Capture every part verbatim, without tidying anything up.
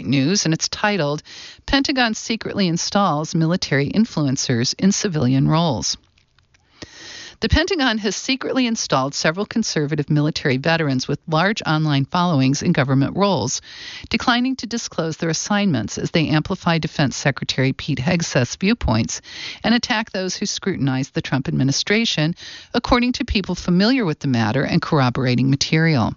news, and it's titled, Pentagon Secretly Installs Military Influencers in Civilian Roles. The Pentagon has secretly installed several conservative military veterans with large online followings in government roles, declining to disclose their assignments as they amplify Defense Secretary Pete Hegseth's viewpoints and attack those who scrutinize the Trump administration, according to people familiar with the matter and corroborating material.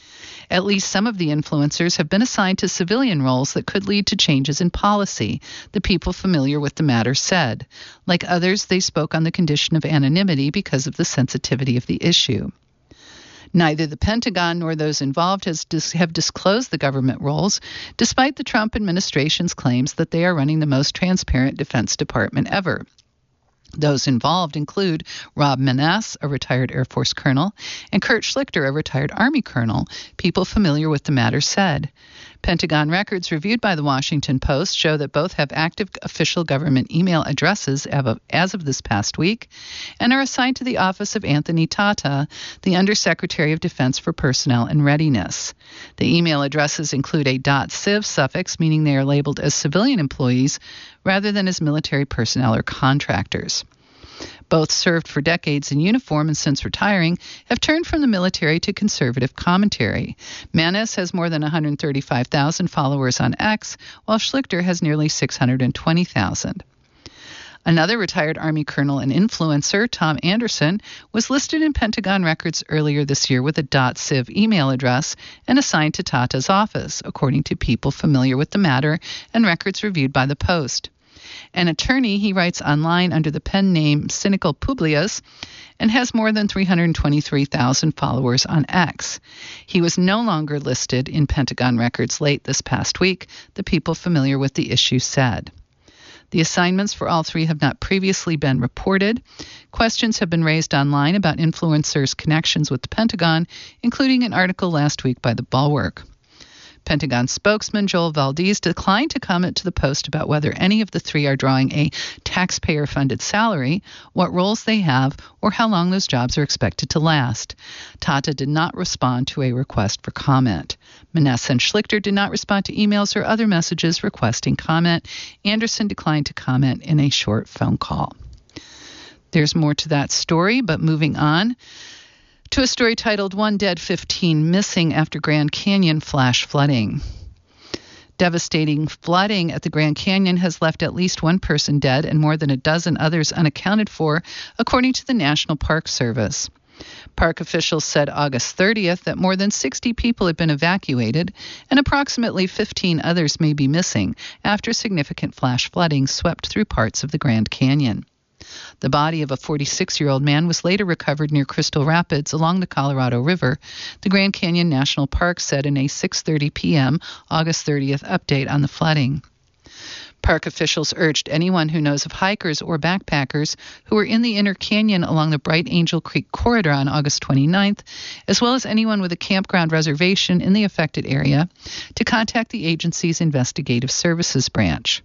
At least some of the influencers have been assigned to civilian roles that could lead to changes in policy, the people familiar with the matter said. Like others, they spoke on the condition of anonymity because of the sensitivity of the issue. Neither the Pentagon nor those involved has dis- have disclosed the government roles, despite the Trump administration's claims that they are running the most transparent Defense Department ever. Those involved include Rob Maness, a retired Air Force colonel, and Kurt Schlichter, a retired Army colonel, people familiar with the matter said. Pentagon records reviewed by the Washington Post show that both have active official government email addresses as of this past week and are assigned to the office of Anthony Tata, the Undersecretary of Defense for Personnel and Readiness. The email addresses include a .civ suffix, meaning they are labeled as civilian employees rather than as military personnel or contractors. Both served for decades in uniform and since retiring have turned from the military to conservative commentary. Maness has more than one hundred thirty-five thousand followers on X, while Schlichter has nearly six hundred twenty thousand. Another retired Army colonel and influencer, Tom Anderson, was listed in Pentagon records earlier this year with a .civ email address and assigned to Tata's office, according to people familiar with the matter and records reviewed by the Post. An attorney, he writes online under the pen name Cynical Publius and has more than three hundred twenty-three thousand followers on X. He was no longer listed in Pentagon records late this past week, the people familiar with the issue said. The assignments for all three have not previously been reported. Questions have been raised online about influencers' connections with the Pentagon, including an article last week by The Bulwark. Pentagon spokesman Joel Valdez declined to comment to the Post about whether any of the three are drawing a taxpayer-funded salary, what roles they have, or how long those jobs are expected to last. Tata did not respond to a request for comment. Maness and Schlichter did not respond to emails or other messages requesting comment. Anderson declined to comment in a short phone call. There's more to that story, but moving on to a story titled One Dead, fifteen Missing After Grand Canyon Flash Flooding. Devastating flooding at the Grand Canyon has left at least one person dead and more than a dozen others unaccounted for, according to the National Park Service. Park officials said August thirtieth that more than sixty people had been evacuated and approximately fifteen others may be missing after significant flash flooding swept through parts of the Grand Canyon. The body of a forty-six-year-old man was later recovered near Crystal Rapids along the Colorado River, the Grand Canyon National Park said in a six thirty p.m. August thirtieth update on the flooding. Park officials urged anyone who knows of hikers or backpackers who were in the inner canyon along the Bright Angel Creek corridor on August twenty-ninth, as well as anyone with a campground reservation in the affected area, to contact the agency's Investigative Services branch.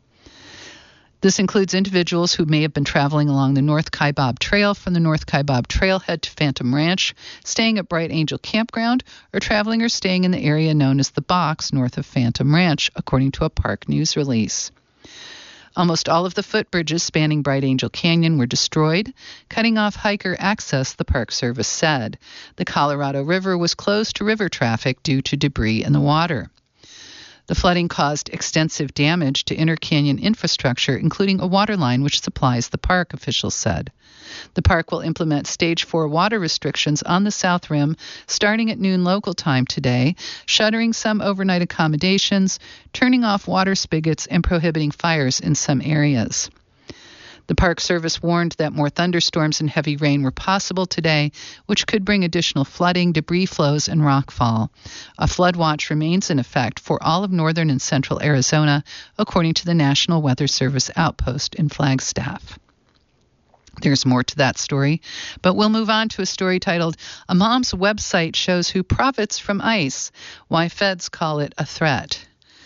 This includes individuals who may have been traveling along the North Kaibab Trail from the North Kaibab Trailhead to Phantom Ranch, staying at Bright Angel Campground, or traveling or staying in the area known as the Box north of Phantom Ranch, according to a park news release. Almost all of the footbridges spanning Bright Angel Canyon were destroyed, cutting off hiker access, the Park Service said. The Colorado River was closed to river traffic due to debris in the water. The flooding caused extensive damage to inner canyon infrastructure, including a water line which supplies the park, officials said. The park will implement Stage four water restrictions on the South Rim starting at noon local time today, shuttering some overnight accommodations, turning off water spigots, and prohibiting fires in some areas. The Park Service warned that more thunderstorms and heavy rain were possible today, which could bring additional flooding, debris flows, and rockfall. A flood watch remains in effect for all of northern and central Arizona, according to the National Weather Service outpost in Flagstaff. There's more to that story, but we'll move on to a story titled, A Mom's Website Shows Who Profits from ICE, Why Feds Call It a Threat.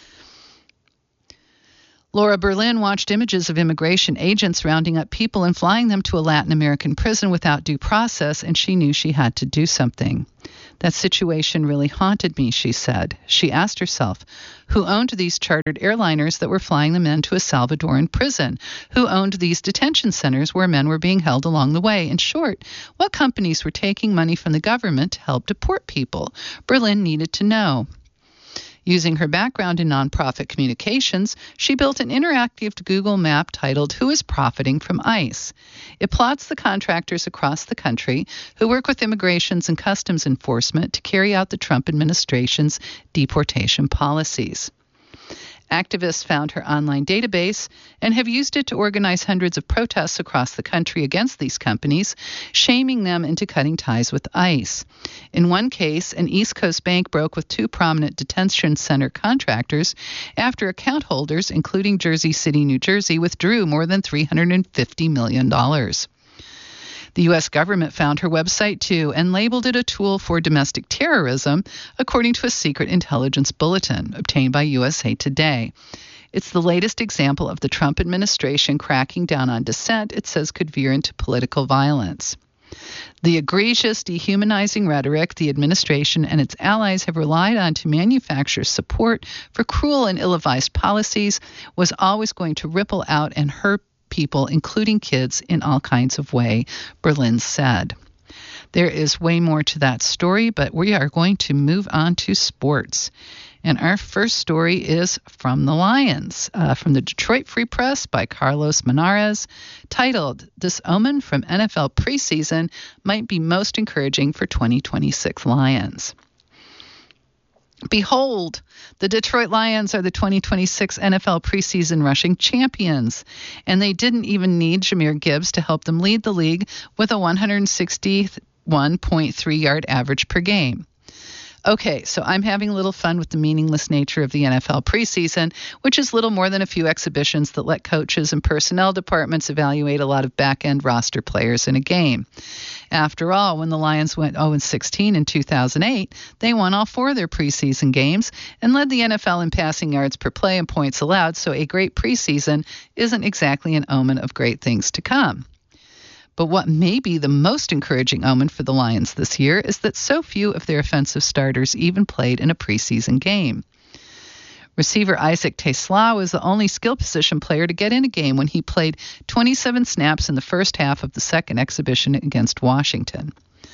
Laura Berlin watched images of immigration agents rounding up people and flying them to a Latin American prison without due process, and she knew she had to do something. That situation really haunted me, she said. She asked herself, who owned these chartered airliners that were flying the men to a Salvadoran prison? Who owned these detention centers where men were being held along the way? In short, what companies were taking money from the government to help deport people? Berlin needed to know. Using her background in nonprofit communications, she built an interactive Google map titled Who is Profiting from ICE? It plots the contractors across the country who work with immigrations and customs enforcement to carry out the Trump administration's deportation policies. Activists found her online database and have used it to organize hundreds of protests across the country against these companies, shaming them into cutting ties with ICE. In one case, an East Coast bank broke with two prominent detention center contractors after account holders, including Jersey City, New Jersey, withdrew more than three hundred fifty million dollars. The U S government found her website, too, and labeled it a tool for domestic terrorism, according to a secret intelligence bulletin obtained by U S A Today. It's the latest example of the Trump administration cracking down on dissent it says could veer into political violence. The egregious, dehumanizing rhetoric the administration and its allies have relied on to manufacture support for cruel and ill-advised policies was always going to ripple out and hurt people, including kids, in all kinds of ways, Berlin said. There is way more to that story, but we are going to move on to sports. And our first story is from the Lions, uh, from the Detroit Free Press by Carlos Monarez, titled, This Omen from N F L Preseason Might Be Most Encouraging for twenty twenty-six Lions. Behold, the Detroit Lions are the twenty twenty-six N F L preseason rushing champions, and they didn't even need Jahmyr Gibbs to help them lead the league with a one sixty-one point three yard average per game. Okay, so I'm having a little fun with the meaningless nature of the N F L preseason, which is little more than a few exhibitions that let coaches and personnel departments evaluate a lot of back-end roster players in a game. After all, when the Lions went oh and sixteen in two thousand eight, they won all four of their preseason games and led the N F L in passing yards per play and points allowed, so a great preseason isn't exactly an omen of great things to come. But what may be the most encouraging omen for the Lions this year is that so few of their offensive starters even played in a preseason game. Receiver Isaac TeSlaa was the only skill position player to get in a game when he played twenty-seven snaps in the first half of the second exhibition against Washington.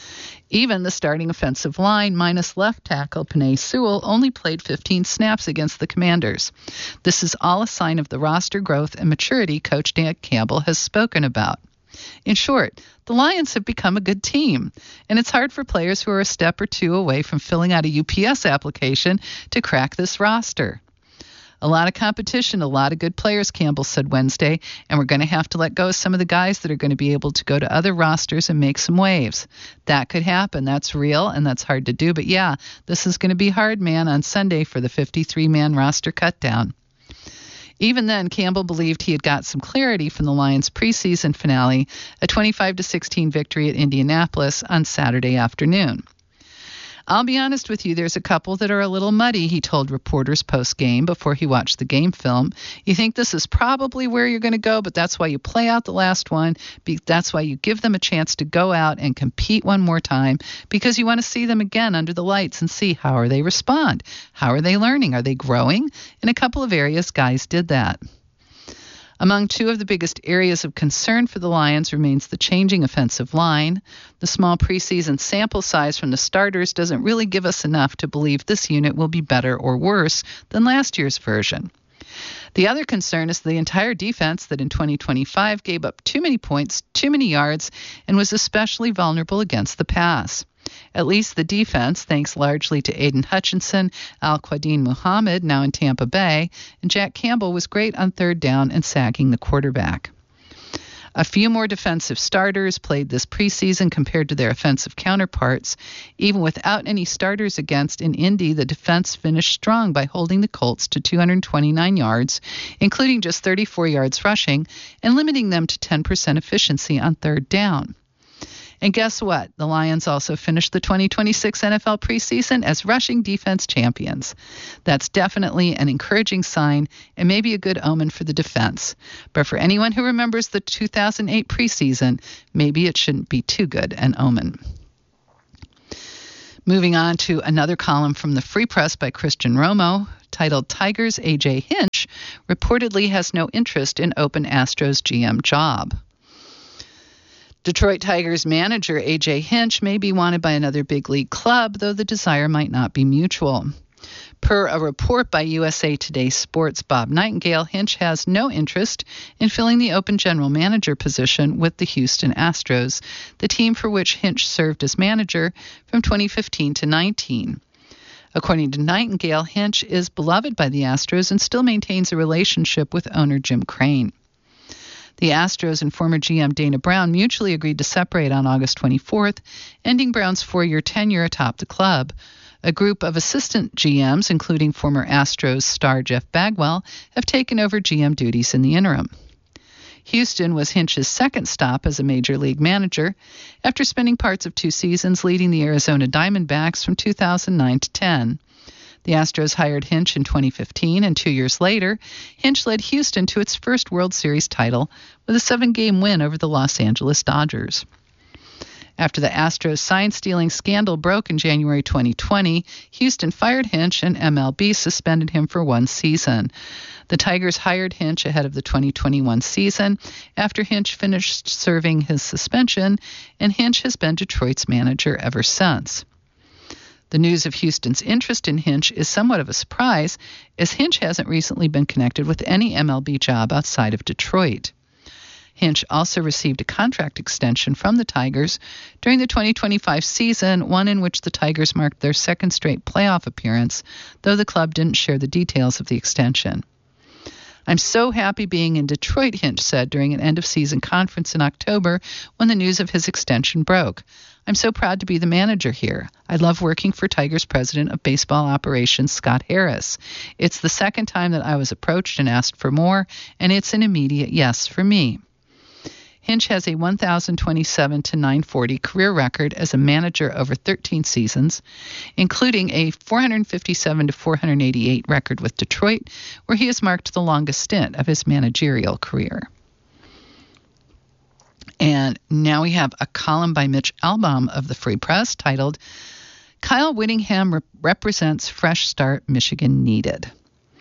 Even the starting offensive line, minus left tackle Penei Sewell, only played fifteen snaps against the Commanders. This is all a sign of the roster growth and maturity Coach Dan Campbell has spoken about. In short, the Lions have become a good team, and it's hard for players who are a step or two away from filling out a U P S application to crack this roster. A lot of competition, a lot of good players, Campbell said Wednesday, and we're going to have to let go of some of the guys that are going to be able to go to other rosters and make some waves. That could happen. That's real, and that's hard to do. But yeah, this is going to be hard, man, on Sunday for the fifty-three man roster cutdown. Even then, Campbell believed he had got some clarity from the Lions' preseason finale, a twenty-five to sixteen victory at Indianapolis on Saturday afternoon. I'll be honest with you, there's a couple that are a little muddy, he told reporters post-game before he watched the game film. You think this is probably where you're going to go, but that's why you play out the last one. That's why you give them a chance to go out and compete one more time, because you want to see them again under the lights and see how are they respond. How are they learning? Are they growing? In a couple of areas, guys did that. Among two of the biggest areas of concern for the Lions remains the changing offensive line. The small preseason sample size from the starters doesn't really give us enough to believe this unit will be better or worse than last year's version. The other concern is the entire defense that in twenty twenty-five gave up too many points, too many yards, and was especially vulnerable against the pass. At least the defense, thanks largely to Aiden Hutchinson, Al-Quadin Muhammad, now in Tampa Bay, and Jack Campbell was great on third down and sacking the quarterback. A few more defensive starters played this preseason compared to their offensive counterparts. Even without any starters against in Indy, the defense finished strong by holding the Colts to two hundred twenty-nine yards, including just thirty-four yards rushing, and limiting them to ten percent efficiency on third down. And guess what? The Lions also finished the twenty twenty-six N F L preseason as rushing defense champions. That's definitely an encouraging sign and maybe a good omen for the defense. But for anyone who remembers the two thousand eight preseason, maybe it shouldn't be too good an omen. Moving on to another column from the Free Press by Christian Romo, titled Tigers' A J Hinch reportedly has no interest in open Astros G M job. Detroit Tigers manager A J Hinch may be wanted by another big league club, though the desire might not be mutual. Per a report by U S A Today Sports' Bob Nightingale, Hinch has no interest in filling the open general manager position with the Houston Astros, the team for which Hinch served as manager from twenty fifteen to nineteen. According to Nightingale, Hinch is beloved by the Astros and still maintains a relationship with owner Jim Crane. The Astros and former G M Dana Brown mutually agreed to separate on August twenty-fourth, ending Brown's four-year tenure atop the club. A group of assistant G Ms, including former Astros star Jeff Bagwell, have taken over G M duties in the interim. Houston was Hinch's second stop as a major league manager, after spending parts of two seasons leading the Arizona Diamondbacks from two thousand nine to ten. The Astros hired Hinch in twenty fifteen, and two years later, Hinch led Houston to its first World Series title with a seven-game win over the Los Angeles Dodgers. After the Astros sign-stealing scandal broke in January twenty twenty, Houston fired Hinch and M L B suspended him for one season. The Tigers hired Hinch ahead of the twenty twenty-one season after Hinch finished serving his suspension, and Hinch has been Detroit's manager ever since. The news of Houston's interest in Hinch is somewhat of a surprise, as Hinch hasn't recently been connected with any M L B job outside of Detroit. Hinch also received a contract extension from the Tigers during the twenty twenty-five season, one in which the Tigers marked their second straight playoff appearance, though the club didn't share the details of the extension. "I'm so happy being in Detroit," Hinch said during an end-of-season conference in October when the news of his extension broke. "I'm so proud to be the manager here. I love working for Tigers president of baseball operations, Scott Harris. It's the second time that I was approached and asked for more, and it's an immediate yes for me." Hinch has a one thousand twenty-seven to nine forty career record as a manager over thirteen seasons, including a four fifty-seven to four eighty-eight record with Detroit, where he has marked the longest stint of his managerial career. And now we have a column by Mitch Albom of the Free Press titled, Kyle Whittingham Rep- Represents Fresh Start Michigan Needed.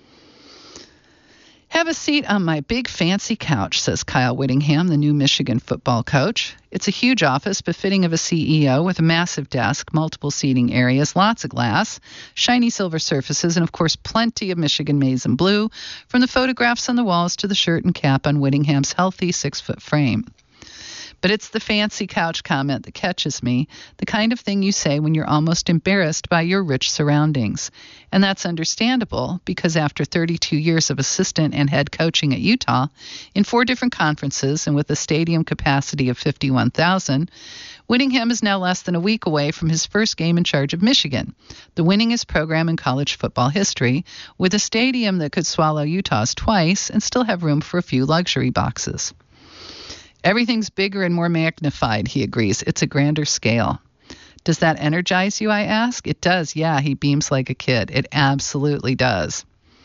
"Have a seat on my big fancy couch," says Kyle Whittingham, the new Michigan football coach. "It's a huge office befitting of a C E O with a massive desk, multiple seating areas, lots of glass, shiny silver surfaces, and of course plenty of Michigan maize and blue, from the photographs on the walls to the shirt and cap on Whittingham's healthy six-foot frame. But it's the fancy couch comment that catches me, the kind of thing you say when you're almost embarrassed by your rich surroundings. And that's understandable, because after thirty-two years of assistant and head coaching at Utah, in four different conferences and with a stadium capacity of fifty-one thousand, Whittingham is now less than a week away from his first game in charge of Michigan, the winningest program in college football history, with a stadium that could swallow Utah's twice and still have room for a few luxury boxes. Everything's bigger and more magnified, he agrees. It's a grander scale. Does that energize you, I ask? It does, yeah, he beams like a kid. It absolutely does.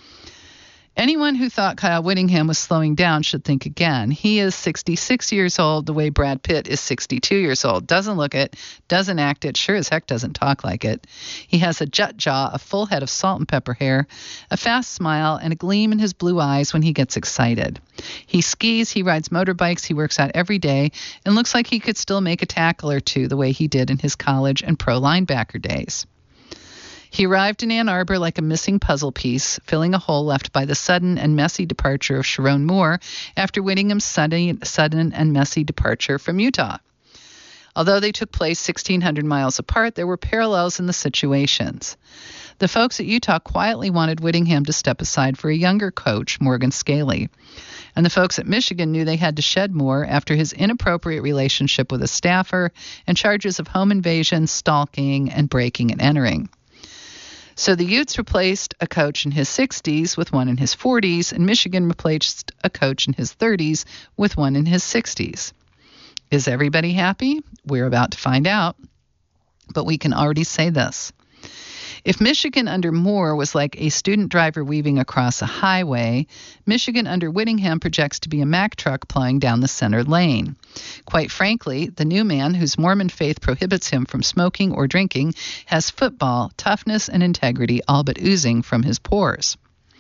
Anyone who thought Kyle Whittingham was slowing down should think again. He is sixty-six years old the way Brad Pitt is sixty-two years old. Doesn't look it, doesn't act it, sure as heck doesn't talk like it. He has a jet jaw, a full head of salt and pepper hair, a fast smile, and a gleam in his blue eyes when he gets excited. He skis, he rides motorbikes, he works out every day, and looks like he could still make a tackle or two the way he did in his college and pro linebacker days. He arrived in Ann Arbor like a missing puzzle piece, filling a hole left by the sudden and messy departure of Sharon Moore after Whittingham's sudden, sudden and messy departure from Utah. Although they took place sixteen hundred miles apart, there were parallels in the situations. The folks at Utah quietly wanted Whittingham to step aside for a younger coach, Morgan Scaley. And the folks at Michigan knew they had to shed Moore after his inappropriate relationship with a staffer and charges of home invasion, stalking, and breaking and entering. So the Utes replaced a coach in his sixties with one in his forties, and Michigan replaced a coach in his thirties with one in his sixties. Is everybody happy? We're about to find out. But we can already say this. If Michigan under Moore was like a student driver weaving across a highway, Michigan under Whittingham projects to be a Mack truck plowing down the center lane. Quite frankly, the new man, whose Mormon faith prohibits him from smoking or drinking, has football, toughness, and integrity all but oozing from his pores.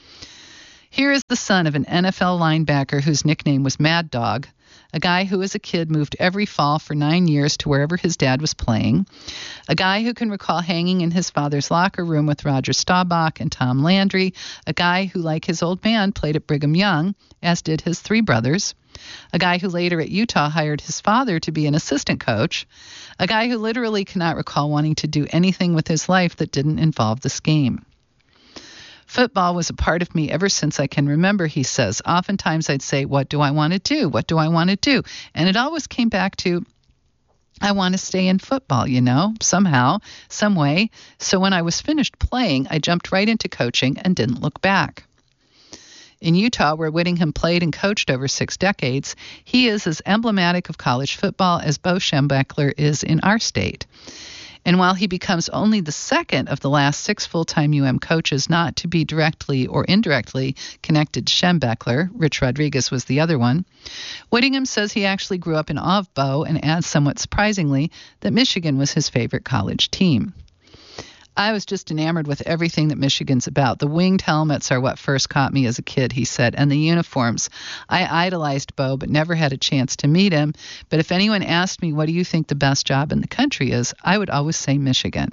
Here is the son of an N F L linebacker whose nickname was Mad Dog, a guy who as a kid moved every fall for nine years to wherever his dad was playing, a guy who can recall hanging in his father's locker room with Roger Staubach and Tom Landry, a guy who, like his old man, played at Brigham Young, as did his three brothers, a guy who later at Utah hired his father to be an assistant coach, a guy who literally cannot recall wanting to do anything with his life that didn't involve this game. Football was a part of me ever since I can remember, he says. Oftentimes I'd say, what do I want to do? What do I want to do? And it always came back to, I want to stay in football, you know, somehow, some way. So when I was finished playing, I jumped right into coaching and didn't look back. In Utah, where Whittingham played and coached over six decades, he is as emblematic of college football as Bo Schembechler is in our state. And while he becomes only the second of the last six full-time U M coaches not to be directly or indirectly connected to Schembechler, Rich Rodriguez was the other one, Whittingham says he actually grew up in awe of Bo and adds somewhat surprisingly that Michigan was his favorite college team. I was just enamored with everything that Michigan's about. The winged helmets are what first caught me as a kid, he said, and the uniforms. I idolized Bo, but never had a chance to meet him. But if anyone asked me, what do you think the best job in the country is, I would always say Michigan.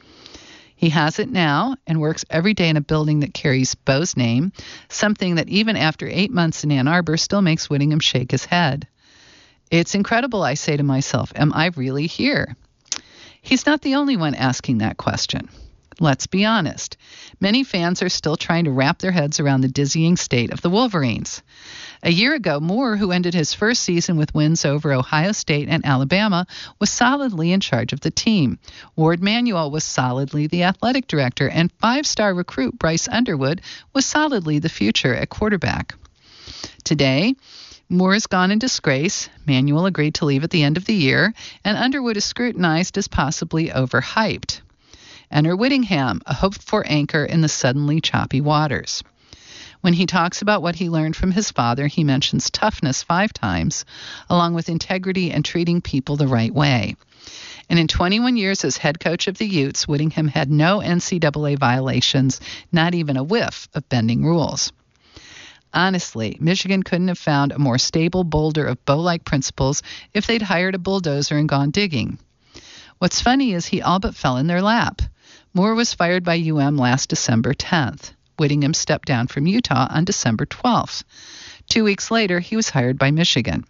He has it now and works every day in a building that carries Bo's name, something that even after eight months in Ann Arbor still makes Whittingham shake his head. It's incredible, I say to myself. Am I really here? He's not the only one asking that question. Let's be honest. Many fans are still trying to wrap their heads around the dizzying state of the Wolverines. A year ago, Moore, who ended his first season with wins over Ohio State and Alabama, was solidly in charge of the team. Ward Manuel was solidly the athletic director, and five-star recruit Bryce Underwood was solidly the future at quarterback. Today, Moore is gone in disgrace, Manuel agreed to leave at the end of the year, and Underwood is scrutinized as possibly overhyped. Enter Whittingham, a hoped-for anchor in the suddenly choppy waters. When he talks about what he learned from his father, he mentions toughness five times, along with integrity and treating people the right way. And in twenty-one years as head coach of the Utes, Whittingham had no N C double A violations, not even a whiff of bending rules. Honestly, Michigan couldn't have found a more stable boulder of Bo-like principles if they'd hired a bulldozer and gone digging. What's funny is he all but fell in their lap. Moore was fired by U M last December tenth. Whittingham stepped down from Utah on December twelfth. Two weeks later, he was hired by Michigan.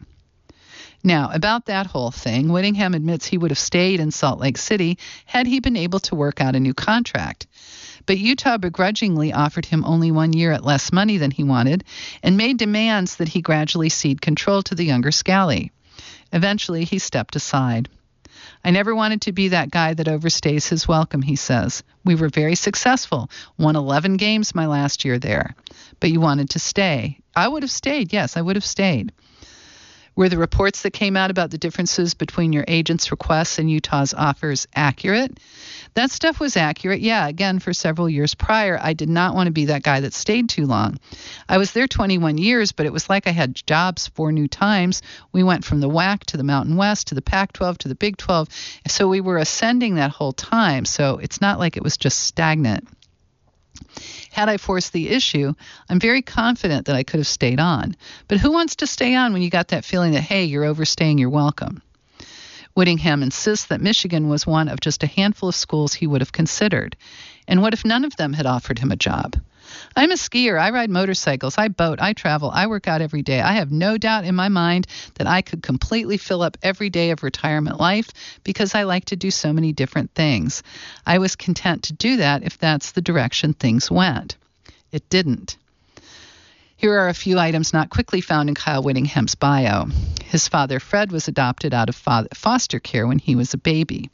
Now, about that whole thing, Whittingham admits he would have stayed in Salt Lake City had he been able to work out a new contract. But Utah begrudgingly offered him only one year at less money than he wanted and made demands that he gradually cede control to the younger Scally. Eventually, he stepped aside. I never wanted to be that guy that overstays his welcome, he says. We were very successful, won eleven games my last year there. But you wanted to stay. I would have stayed, yes, I would have stayed. Were the reports that came out about the differences between your agent's requests and Utah's offers accurate? That stuff was accurate, yeah, again, for several years prior. I did not want to be that guy that stayed too long. I was there twenty-one years, but it was like I had jobs four new times. We went from the W A C to the Mountain West to the Pac twelve to the Big twelve, so we were ascending that whole time, so it's not like it was just stagnant. Had I forced the issue, I'm very confident that I could have stayed on. But who wants to stay on when you got that feeling that, hey, you're overstaying your welcome? Whittingham insists that Michigan was one of just a handful of schools he would have considered. And what if none of them had offered him a job? I'm a skier. I ride motorcycles. I boat. I travel. I work out every day. I have no doubt in my mind that I could completely fill up every day of retirement life because I like to do so many different things. I was content to do that if that's the direction things went. It didn't. Here are a few items not quickly found in Kyle Whittingham's bio. His father, Fred, was adopted out of foster care when he was a baby.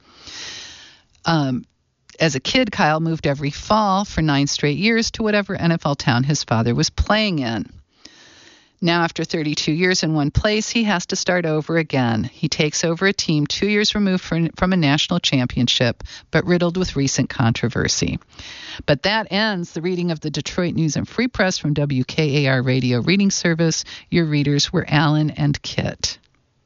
Um, As a kid, Kyle moved every fall for nine straight years to whatever N F L town his father was playing in. Now, after thirty-two years in one place, he has to start over again. He takes over a team two years removed from, from a national championship, but riddled with recent controversy. But that ends the reading of the Detroit News and Free Press from W K A R Radio Reading Service. Your readers were Alan and Kit.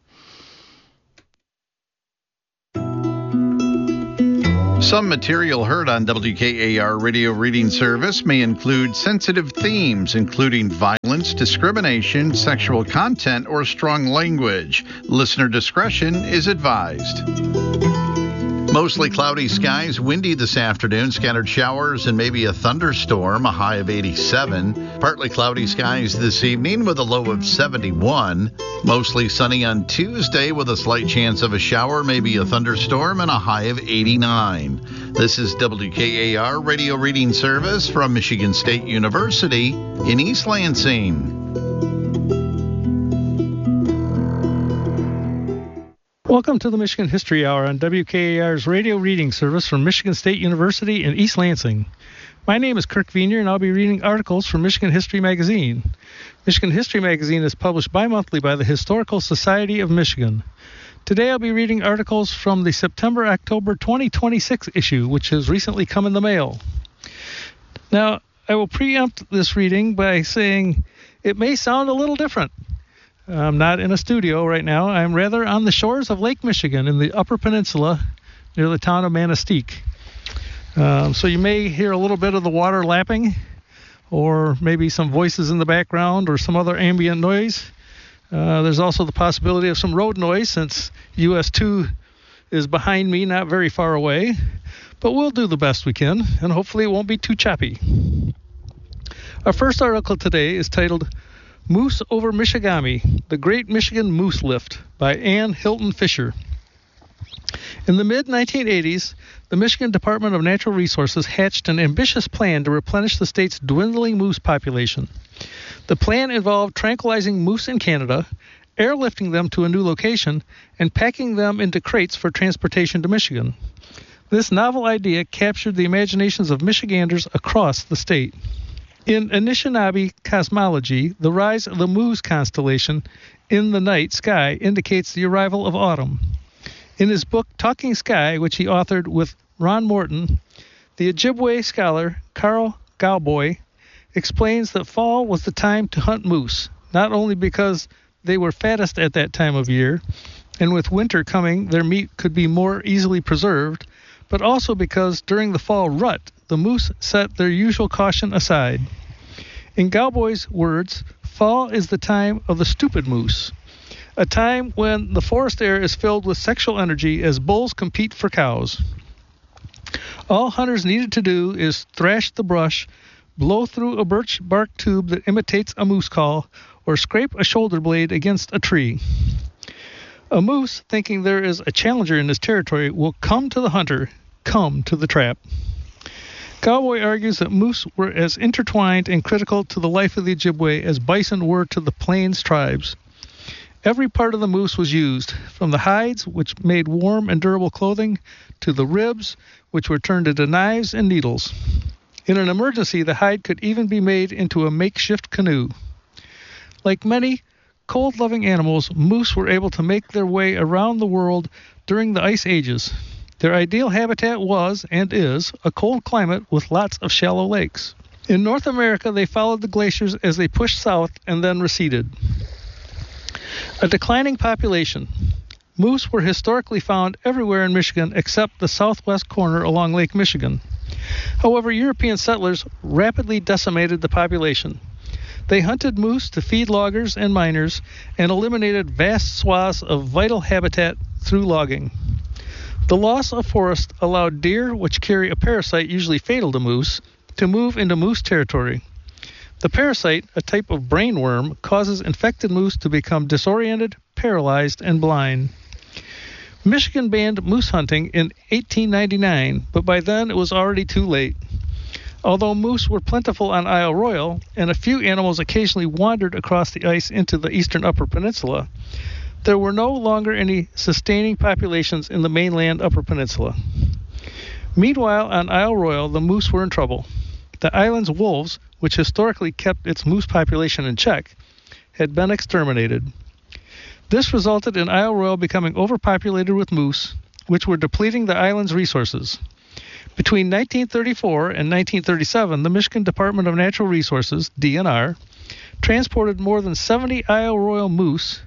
Some material heard on W K A R Radio Reading Service may include sensitive themes, including violence, discrimination, sexual content, or strong language. Listener discretion is advised. Mostly cloudy skies, windy this afternoon, scattered showers and maybe a thunderstorm, a high of eighty-seven. Partly cloudy skies this evening with a low of seventy-one. Mostly sunny on Tuesday with a slight chance of a shower, maybe a thunderstorm, and a high of eighty-nine. This is W K A R Radio Reading Service from Michigan State University in East Lansing. Welcome to the Michigan History Hour on W K A R's radio reading service from Michigan State University in East Lansing. My name is Kirk Vienier, and I'll be reading articles from Michigan History Magazine. Michigan History Magazine is published bi-monthly by the Historical Society of Michigan. Today I'll be reading articles from the September-October twenty twenty-six issue, which has recently come in the mail. Now, I will preempt this reading by saying it may sound a little different. I'm not in a studio right now. I'm rather on the shores of Lake Michigan in the Upper Peninsula near the town of Manistee. Um, so you may hear a little bit of the water lapping, or maybe some voices in the background or some other ambient noise. Uh, there's also the possibility of some road noise since U S two is behind me, not very far away. But we'll do the best we can, and hopefully it won't be too choppy. Our first article today is titled Moose over Michigami, The Great Michigan Moose Lift by Ann Hilton Fisher. In the mid nineteen eighties, the Michigan Department of Natural Resources hatched an ambitious plan to replenish the state's dwindling moose population. The plan involved tranquilizing moose in Canada, airlifting them to a new location, and packing them into crates for transportation to Michigan. This novel idea captured the imaginations of Michiganders across the state. In Anishinaabe cosmology, the rise of the Moose constellation in the night sky indicates the arrival of autumn. In his book Talking Sky, which he authored with Ron Morton, the Ojibwe scholar Carl Galboy explains that fall was the time to hunt moose, not only because they were fattest at that time of year, and with winter coming their meat could be more easily preserved, but also because during the fall rut, the moose set their usual caution aside. In Galboy's words, fall is the time of the stupid moose, a time when the forest air is filled with sexual energy as bulls compete for cows. All hunters needed to do is thrash the brush, blow through a birch bark tube that imitates a moose call, or scrape a shoulder blade against a tree. A moose, thinking there is a challenger in his territory, will come to the hunter, come to the trap. Galboy argues that moose were as intertwined and critical to the life of the Ojibwe as bison were to the plains tribes. Every part of the moose was used, from the hides, which made warm and durable clothing, to the ribs, which were turned into knives and needles. In an emergency, the hide could even be made into a makeshift canoe. Like many cold-loving animals, moose were able to make their way around the world during the ice ages. Their ideal habitat was, and is, a cold climate with lots of shallow lakes. In North America, they followed the glaciers as they pushed south and then receded. A declining population. Moose were historically found everywhere in Michigan except the southwest corner along Lake Michigan. However, European settlers rapidly decimated the population. They hunted moose to feed loggers and miners and eliminated vast swaths of vital habitat through logging. The loss of forest allowed deer, which carry a parasite usually fatal to moose, to move into moose territory. The parasite, a type of brainworm, causes infected moose to become disoriented, paralyzed, and blind. Michigan banned moose hunting in eighteen ninety-nine, but by then it was already too late. Although moose were plentiful on Isle Royale, and a few animals occasionally wandered across the ice into the eastern Upper Peninsula, there were no longer any sustaining populations in the mainland Upper Peninsula. Meanwhile, on Isle Royale, the moose were in trouble. The island's wolves, which historically kept its moose population in check, had been exterminated. This resulted in Isle Royale becoming overpopulated with moose, which were depleting the island's resources. Between nineteen thirty-four and nineteen thirty-seven, the Michigan Department of Natural Resources, D N R, transported more than seventy Isle Royale moose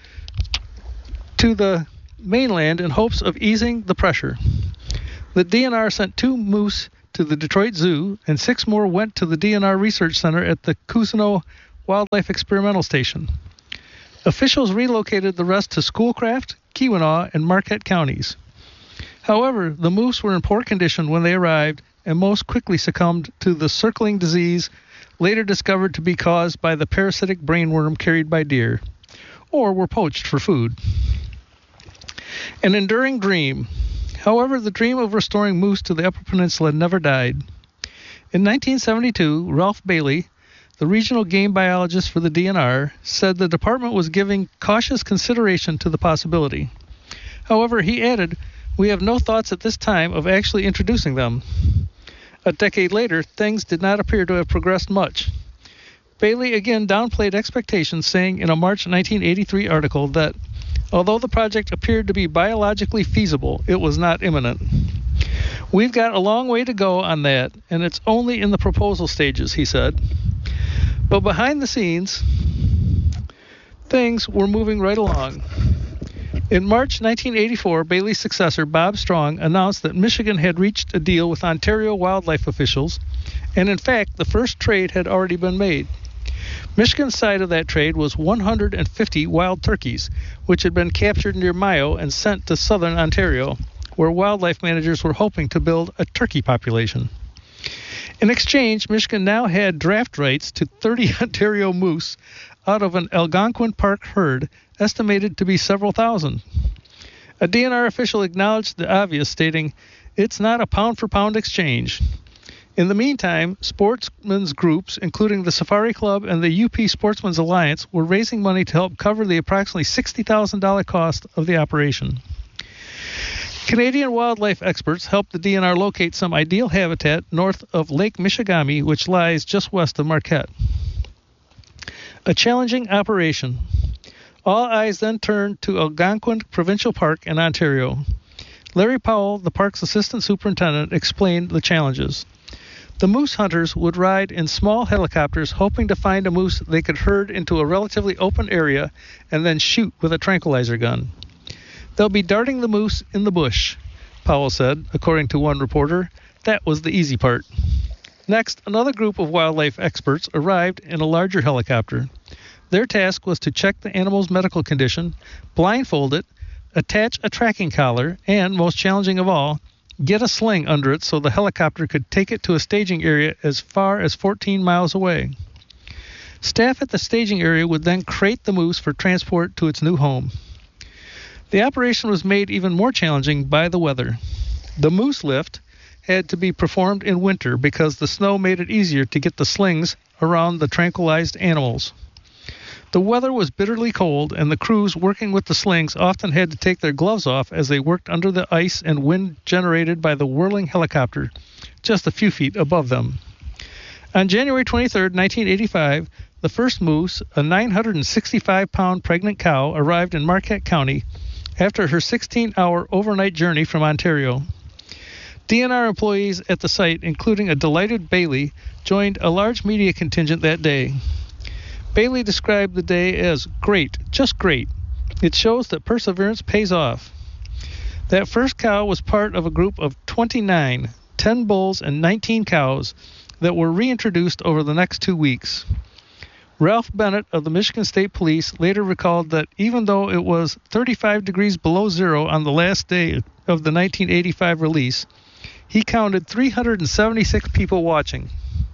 to the mainland in hopes of easing the pressure. The D N R sent two moose to the Detroit Zoo, and six more went to the D N R Research Center at the Cousino Wildlife Experimental Station. Officials relocated the rest to Schoolcraft, Keweenaw, and Marquette counties. However, the moose were in poor condition when they arrived, and most quickly succumbed to the circling disease later discovered to be caused by the parasitic brainworm carried by deer, or were poached for food. An enduring dream. However, the dream of restoring moose to the Upper Peninsula never died. In nineteen seventy-two, Ralph Bailey, the regional game biologist for the D N R, said the department was giving cautious consideration to the possibility. However, he added, "We have no thoughts at this time of actually introducing them." A decade later, things did not appear to have progressed much. Bailey again downplayed expectations, saying in a March nineteen eighty-three article that, although the project appeared to be biologically feasible, it was not imminent. "We've got a long way to go on that, and it's only in the proposal stages," he said. But behind the scenes, things were moving right along. In March nineteen eighty-four, Bailey's successor, Bob Strong, announced that Michigan had reached a deal with Ontario wildlife officials, and in fact, the first trade had already been made. Michigan's side of that trade was one hundred fifty wild turkeys, which had been captured near Mayo and sent to southern Ontario, where wildlife managers were hoping to build a turkey population. In exchange, Michigan now had draft rights to thirty Ontario moose out of an Algonquin Park herd estimated to be several thousand. A D N R official acknowledged the obvious, stating, "It's not a pound-for-pound exchange." In the meantime, sportsmen's groups, including the Safari Club and the U P Sportsmen's Alliance, were raising money to help cover the approximately sixty thousand dollars cost of the operation. Canadian wildlife experts helped the D N R locate some ideal habitat north of Lake Michigamme, which lies just west of Marquette. A challenging operation. All eyes then turned to Algonquin Provincial Park in Ontario. Larry Powell, the park's assistant superintendent, explained the challenges. The moose hunters would ride in small helicopters hoping to find a moose they could herd into a relatively open area and then shoot with a tranquilizer gun. "They'll be darting the moose in the bush," Powell said, according to one reporter. That was the easy part. Next, another group of wildlife experts arrived in a larger helicopter. Their task was to check the animal's medical condition, blindfold it, attach a tracking collar, and, most challenging of all, get a sling under it so the helicopter could take it to a staging area as far as fourteen miles away. Staff at the staging area would then crate the moose for transport to its new home. The operation was made even more challenging by the weather. The moose lift had to be performed in winter because the snow made it easier to get the slings around the tranquilized animals. The weather was bitterly cold, and the crews working with the slings often had to take their gloves off as they worked under the ice and wind generated by the whirling helicopter just a few feet above them. On January twenty-third, nineteen eighty-five, the first moose, a nine hundred sixty-five pound pregnant cow, arrived in Marquette County after her sixteen hour overnight journey from Ontario. D N R employees at the site, including a delighted Bailey, joined a large media contingent that day. Bailey described the day as great, just great. It shows that perseverance pays off. That first cow was part of a group of twenty-nine, ten bulls and nineteen cows that were reintroduced over the next two weeks. Ralph Bennett of the Michigan State Police later recalled that even though it was thirty-five degrees below zero on the last day of the nineteen eighty-five release, he counted three hundred seventy-six people watching.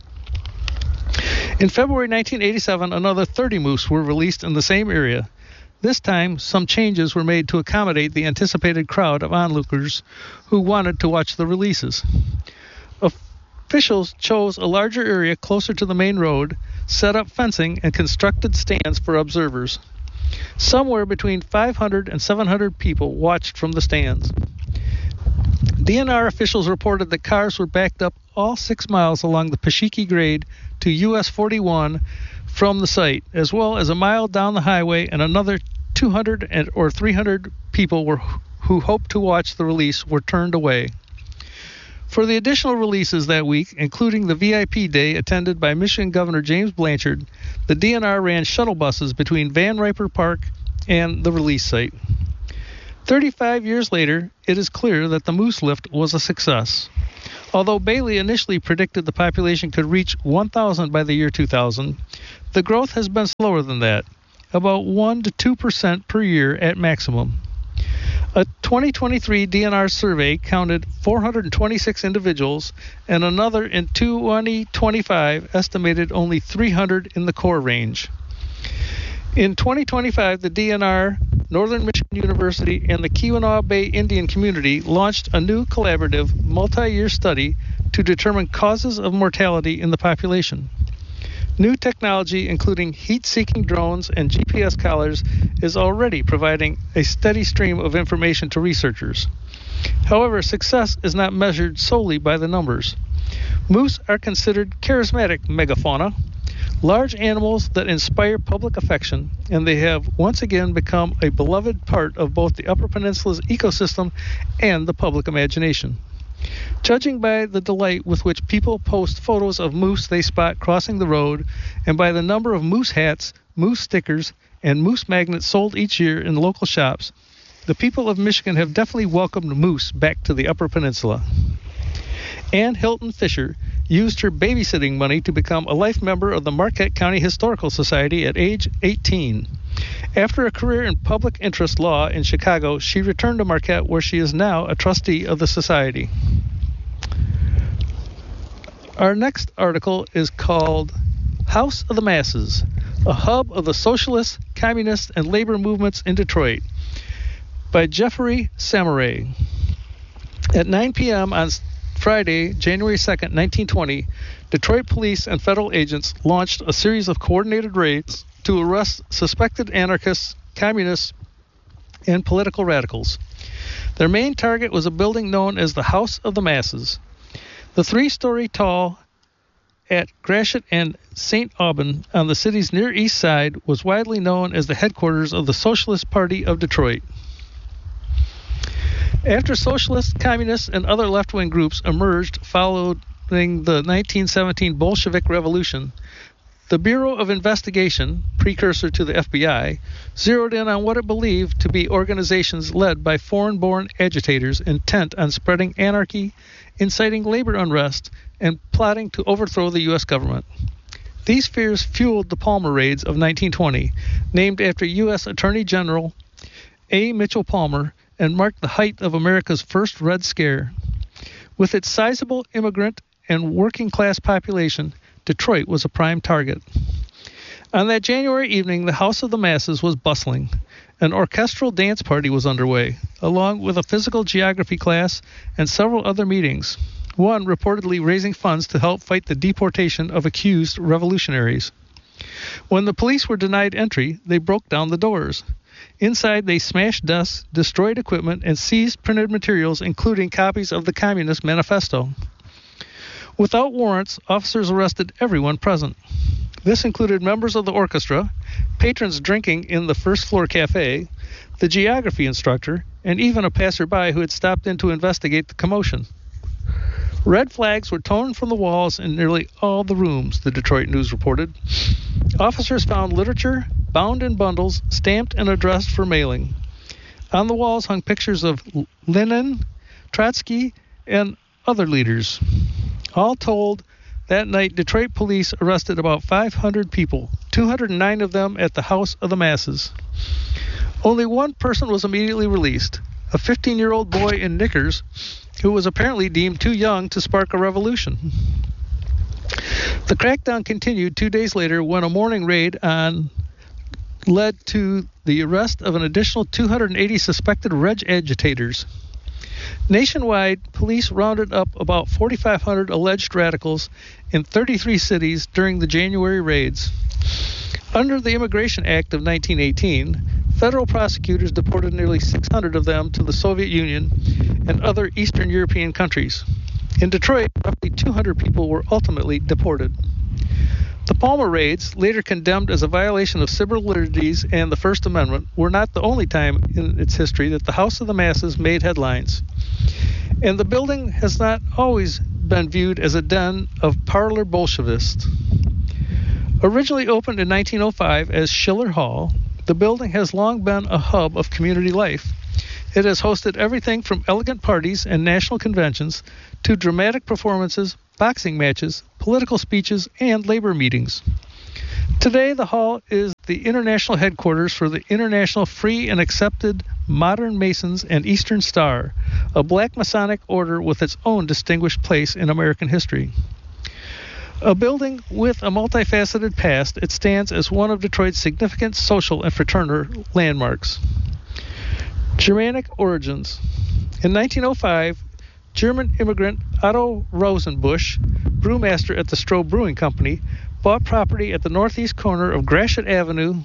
In February nineteen eighty-seven, another thirty moose were released in the same area. This time, some changes were made to accommodate the anticipated crowd of onlookers who wanted to watch the releases. Officials chose a larger area closer to the main road, set up fencing, and constructed stands for observers. Somewhere between five hundred and seven hundred people watched from the stands. D N R officials reported that cars were backed up all six miles along the Pashiki grade to U S forty-one from the site, as well as a mile down the highway, and another two hundred and, or three hundred people were who hoped to watch the release were turned away. For the additional releases that week, including the V I P day attended by Michigan Governor James Blanchard, the D N R ran shuttle buses between Van Riper Park and the release site. thirty-five years later, it is clear that the moose lift was a success. Although Bailey initially predicted the population could reach one thousand by the year two thousand, the growth has been slower than that, about one to two percent per year at maximum. A twenty twenty-three D N R survey counted four hundred twenty-six individuals, and another in twenty twenty-five estimated only three hundred in the core range. In twenty twenty-five, the D N R, Northern Michigan University, and the Keweenaw Bay Indian Community launched a new collaborative multi-year study to determine causes of mortality in the population. New technology, including heat-seeking drones and G P S collars, is already providing a steady stream of information to researchers. However, success is not measured solely by the numbers. Moose are considered charismatic megafauna, large animals that inspire public affection, and they have once again become a beloved part of both the Upper Peninsula's ecosystem and the public imagination. Judging by the delight with which people post photos of moose they spot crossing the road, and by the number of moose hats, moose stickers, and moose magnets sold each year in local shops, the people of Michigan have definitely welcomed moose back to the Upper Peninsula. Ann Hilton Fisher used her babysitting money to become a life member of the Marquette County Historical Society at age eighteen. After a career in public interest law in Chicago, she returned to Marquette, where she is now a trustee of the society. Our next article is called House of the Masses, a hub of the socialist, communist, and labor movements in Detroit, by Jeffrey Samaray. At nine p.m. on Friday, January second, nineteen twenty, Detroit police and federal agents launched a series of coordinated raids to arrest suspected anarchists, communists, and political radicals. Their main target was a building known as the House of the Masses. The three-story tall at Gratiot and Saint Aubin on the city's Near East Side was widely known as the headquarters of the Socialist Party of Detroit. After socialists, communists, and other left-wing groups emerged following the nineteen seventeen Bolshevik Revolution, the Bureau of Investigation, precursor to the F B I, zeroed in on what it believed to be organizations led by foreign-born agitators intent on spreading anarchy, inciting labor unrest, and plotting to overthrow the U S government. These fears fueled the Palmer raids of nineteen twenty, named after U S Attorney General A. Mitchell Palmer, and marked the height of America's first Red Scare. With its sizable immigrant and working-class population, Detroit was a prime target. On that January evening, the House of the Masses was bustling. An orchestral dance party was underway, along with a physical geography class and several other meetings, one reportedly raising funds to help fight the deportation of accused revolutionaries. When the police were denied entry, they broke down the doors. Inside, they smashed desks, destroyed equipment, and seized printed materials, including copies of the Communist Manifesto. Without warrants, officers arrested everyone present. This included members of the orchestra, patrons drinking in the first-floor cafe, the geography instructor, and even a passerby who had stopped in to investigate the commotion. Red flags were torn from the walls in nearly all the rooms, the Detroit News reported. Officers found literature, bound in bundles, stamped and addressed for mailing. On the walls hung pictures of Lenin, Trotsky, and other leaders. All told, that night Detroit police arrested about five hundred people, two hundred nine of them at the House of the Masses. Only one person was immediately released, a fifteen-year-old boy in knickers who was apparently deemed too young to spark a revolution. The crackdown continued two days later when a morning raid on led to the arrest of an additional two hundred eighty suspected reg agitators. Nationwide, police rounded up about forty-five hundred alleged radicals in thirty-three cities during the January raids. Under the Immigration Act of nineteen eighteen, federal prosecutors deported nearly six hundred of them to the Soviet Union and other Eastern European countries. In Detroit, roughly two hundred people were ultimately deported. The The Palmer raids, later condemned as a violation of civil liberties and the First Amendment, were not the only time in its history that the House of the Masses made headlines. And the building has not always been viewed as a den of parlor Bolshevists. Originally opened in nineteen oh five as Schiller Hall, the building has long been a hub of community life. It has hosted everything from elegant parties and national conventions to dramatic performances, boxing matches, political speeches, and labor meetings. Today, the hall is the international headquarters for the International Free and Accepted Modern Masons and Eastern Star, a black Masonic order with its own distinguished place in American history. A building with a multifaceted past, it stands as one of Detroit's significant social and fraternal landmarks. Germanic origins. In nineteen oh five, German immigrant Otto Rosenbusch, brewmaster at the Stroh Brewing Company, bought property at the northeast corner of Gratiot Avenue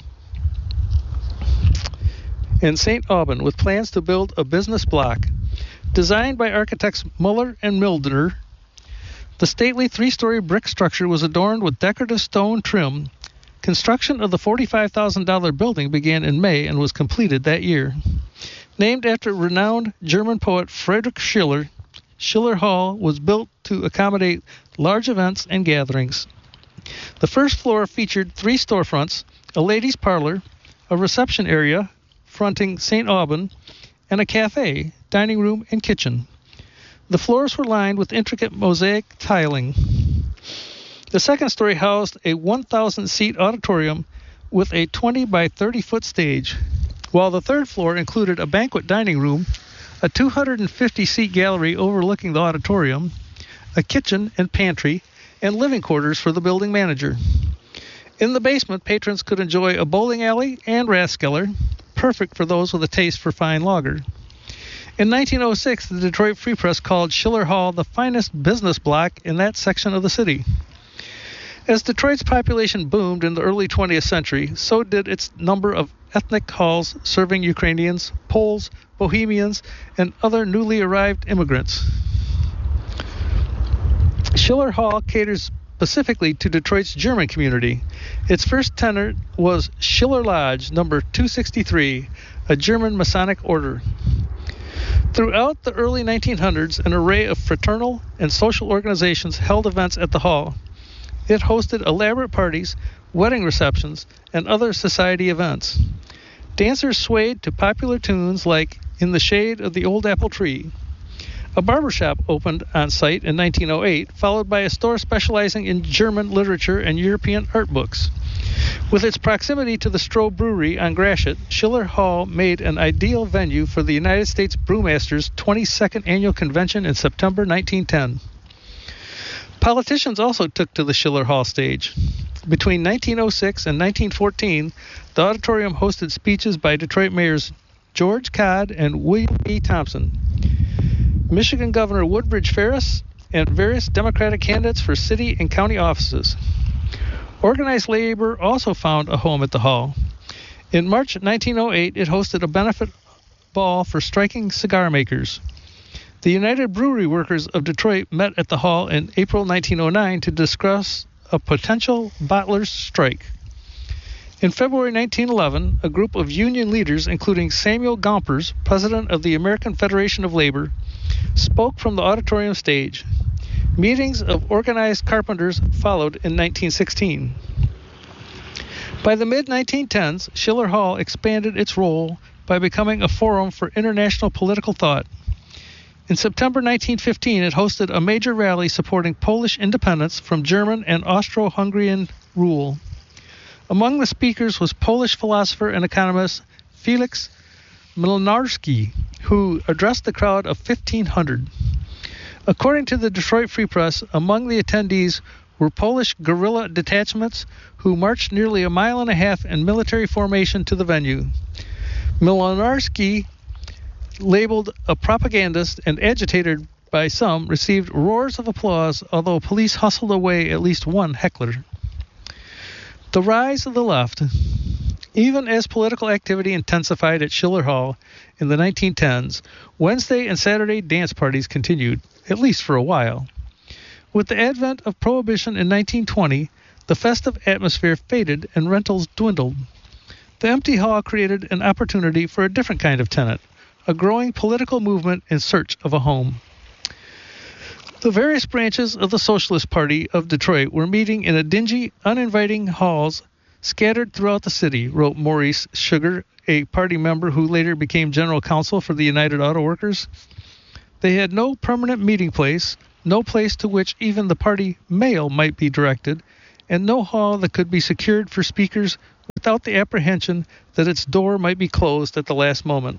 in Saint Aubin with plans to build a business block. Designed by architects Muller and Mildner, the stately three-story brick structure was adorned with decorative stone trim. Construction of the forty-five thousand dollars building began in May and was completed that year. Named after renowned German poet Friedrich Schiller, Schiller Hall was built to accommodate large events and gatherings. The first floor featured three storefronts, a ladies' parlor, a reception area fronting Saint Aubin, and a cafe, dining room, and kitchen. The floors were lined with intricate mosaic tiling. The second story housed a one thousand seat auditorium with a twenty by thirty foot stage, while the third floor included a banquet dining room, a two hundred fifty seat gallery overlooking the auditorium, a kitchen and pantry, and living quarters for the building manager. In the basement, patrons could enjoy a bowling alley and rathskeller, perfect for those with a taste for fine lager. In nineteen oh six, the Detroit Free Press called Schiller Hall the finest business block in that section of the city. As Detroit's population boomed in the early twentieth century, so did its number of ethnic halls serving Ukrainians, Poles, Bohemians, and other newly arrived immigrants. Schiller Hall caters specifically to Detroit's German community. Its first tenant was Schiller Lodge, number two sixty-three, a German Masonic order. Throughout the early nineteen hundreds, an array of fraternal and social organizations held events at the hall. It hosted elaborate parties, wedding receptions, and other society events. Dancers swayed to popular tunes like In the Shade of the Old Apple Tree. A barbershop opened on site in nineteen oh eight, followed by a store specializing in German literature and European art books. With its proximity to the Stroh Brewery on Gratiot, Schiller Hall made an ideal venue for the United States Brewmasters' twenty-second Annual Convention in September nineteen ten. Politicians also took to the Schiller Hall stage. Between nineteen oh six and nineteen fourteen, the auditorium hosted speeches by Detroit mayors George Codd and William B. Thompson, Michigan Governor Woodbridge Ferris, and various Democratic candidates for city and county offices. Organized labor also found a home at the hall. In March nineteen oh eight, it hosted a benefit ball for striking cigar makers. The United Brewery Workers of Detroit met at the hall in April nineteen oh nine to discuss a potential bottlers' strike. In February nineteen eleven, a group of union leaders, including Samuel Gompers, president of the American Federation of Labor, spoke from the auditorium stage. Meetings of organized carpenters followed in nineteen sixteen. By the mid nineteen tens, Schiller Hall expanded its role by becoming a forum for international political thought. In September nineteen fifteen, it hosted a major rally supporting Polish independence from German and Austro-Hungarian rule. Among the speakers was Polish philosopher and economist Felix Mlynarski, who addressed the crowd of fifteen hundred. According to the Detroit Free Press, among the attendees were Polish guerrilla detachments who marched nearly a mile and a half in military formation to the venue. Mlynarski, labeled a propagandist and agitated by some, received roars of applause, although police hustled away at least one heckler. The rise of the left. Even as political activity intensified at Schiller Hall in the nineteen tens, Wednesday and Saturday dance parties continued, at least for a while. With the advent of Prohibition in nineteen twenty, the festive atmosphere faded and rentals dwindled. The empty hall created an opportunity for a different kind of tenant, a growing political movement in search of a home. The various branches of the Socialist Party of Detroit were meeting in a dingy, uninviting halls scattered throughout the city, wrote Maurice Sugar, a party member who later became general counsel for the United Auto Workers. They had no permanent meeting place, no place to which even the party mail might be directed, and no hall that could be secured for speakers without the apprehension that its door might be closed at the last moment.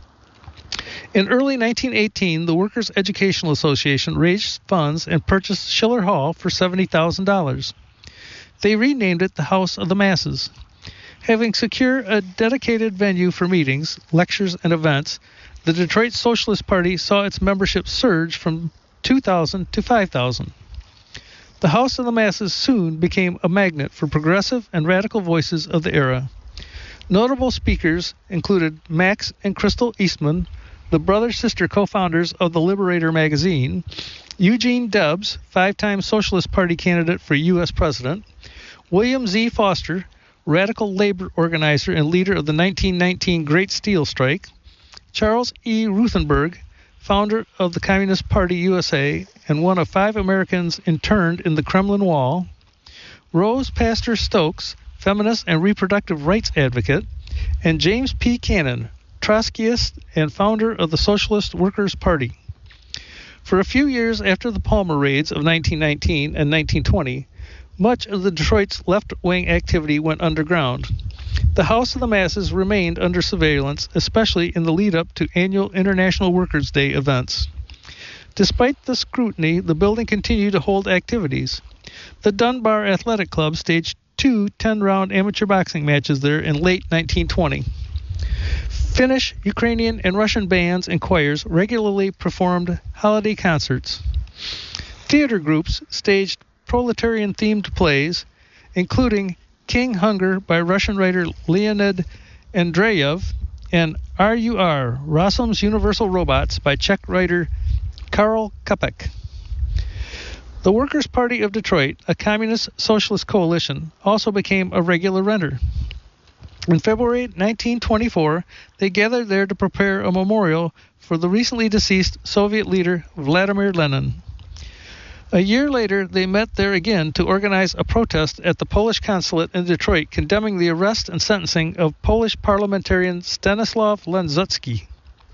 In early nineteen eighteen, the Workers' Educational Association raised funds and purchased Schiller Hall for seventy thousand dollars. They renamed it the House of the Masses. Having secured a dedicated venue for meetings, lectures, and events, the Detroit Socialist Party saw its membership surge from two thousand to five thousand. The House of the Masses soon became a magnet for progressive and radical voices of the era. Notable speakers included Max and Crystal Eastman, the brother-sister co-founders of the Liberator magazine, Eugene Debs, five-time Socialist Party candidate for U S president, William Z. Foster, radical labor organizer and leader of the nineteen nineteen Great Steel Strike, Charles E. Ruthenberg, founder of the Communist Party U S A and one of five Americans interned in the Kremlin Wall, Rose Pastor Stokes, feminist and reproductive rights advocate, and James P. Cannon, Trotskyist and founder of the Socialist Workers' Party. For a few years after the Palmer raids of nineteen nineteen and nineteen twenty, much of the Detroit's left-wing activity went underground. The House of the Masses remained under surveillance, especially in the lead-up to annual International Workers' Day events. Despite the scrutiny, the building continued to hold activities. The Dunbar Athletic Club staged two ten-round amateur boxing matches there in late nineteen twenty. Finnish, Ukrainian, and Russian bands and choirs regularly performed holiday concerts. Theater groups staged proletarian-themed plays, including King Hunger by Russian writer Leonid Andreyev and R U R, Rossum's Universal Robots by Czech writer Karel Čapek. The Workers' Party of Detroit, a communist socialist coalition, also became a regular renter. In February nineteen twenty-four, they gathered there to prepare a memorial for the recently deceased Soviet leader Vladimir Lenin. A year later, they met there again to organize a protest at the Polish consulate in Detroit condemning the arrest and sentencing of Polish parliamentarian Stanislaw Lenzutsky.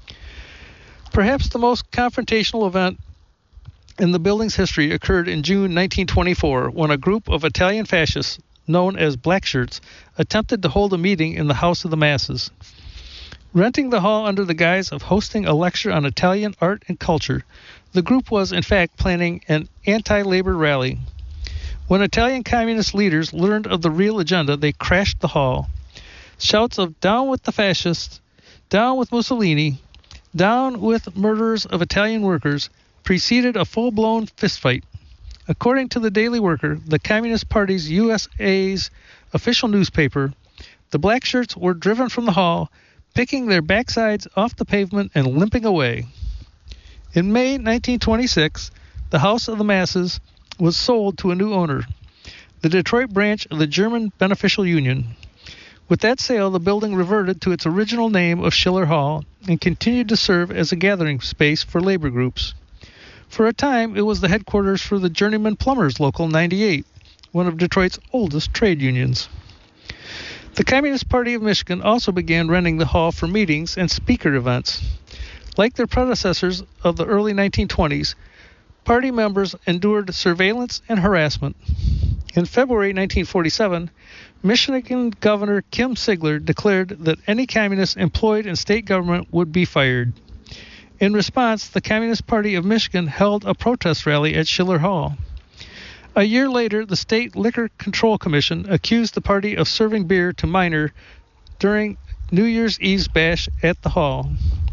Perhaps the most confrontational event in the building's history occurred in June nineteen twenty-four when a group of Italian fascists known as Blackshirts attempted to hold a meeting in the House of the Masses. Renting the hall under the guise of hosting a lecture on Italian art and culture, the group was in fact planning an anti-labor rally. When Italian communist leaders learned of the real agenda, they crashed the hall. Shouts of "Down with the fascists," "Down with Mussolini," "Down with murderers of Italian workers" preceded a full-blown fistfight. According to the Daily Worker, the Communist Party's U S A's official newspaper, the Blackshirts were driven from the hall, picking their backsides off the pavement and limping away. In May nineteen twenty-six, the House of the Masses was sold to a new owner, the Detroit branch of the German Beneficial Union. With that sale, the building reverted to its original name of Schiller Hall and continued to serve as a gathering space for labor groups. For a time, it was the headquarters for the Journeyman Plumbers Local ninety-eight, one of Detroit's oldest trade unions. The Communist Party of Michigan also began renting the hall for meetings and speaker events. Like their predecessors of the early nineteen twenties, party members endured surveillance and harassment. In February nineteen forty-seven, Michigan Governor Kim Sigler declared that any communist employed in state government would be fired. In response, the Communist Party of Michigan held a protest rally at Schiller Hall. A year later, the State Liquor Control Commission accused the party of serving beer to minors during New Year's Eve's bash at the hall.